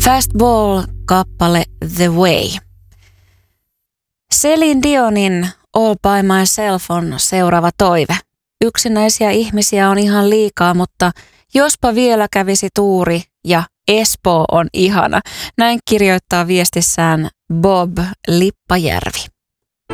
Fastball-kappale The Way. Celine Dionin All by Myself on seuraava toive. Yksinäisiä ihmisiä on ihan liikaa, mutta jospa vielä kävisi tuuri ja Espoo on ihana. Näin kirjoittaa viestissään Bob Lippajärvi.